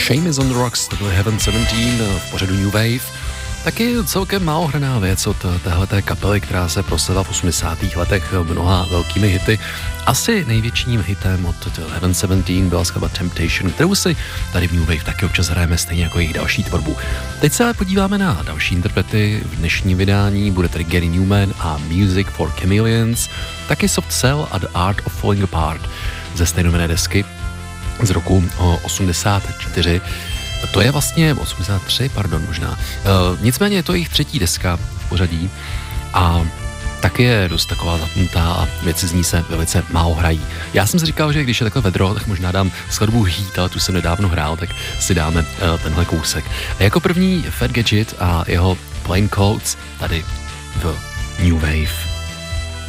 Shame is on the Rocks, to byl Heaven 17 v pořadu New Wave. Taky celkem málo hraná věc od téhleté kapely, která se proslavila v 80. letech mnoha velkými hity. Asi největším hitem od Heaven 17 byla skladba Temptation, kterou si tady v New Wave taky občas hrajeme, stejně jako jejich další tvorbu. Teď se ale podíváme na další interprety v dnešním vydání. Bude tady Gary Newman a Music for Chameleons, taky Soft Cell a The Art of Falling Apart ze stejnojmenné desky z roku 84. To je vlastně 83, pardon, možná. Nicméně je to jejich třetí deska v pořadí a taky je dost taková zapnutá a věci z ní se velice málo hrají. Já jsem si říkal, že když je takhle vedro, tak možná dám skladbu Heat, ale tu jsem nedávno hrál, tak si dáme tenhle kousek. A jako první Fat Gadget a jeho Plain Clothes tady v New Wave.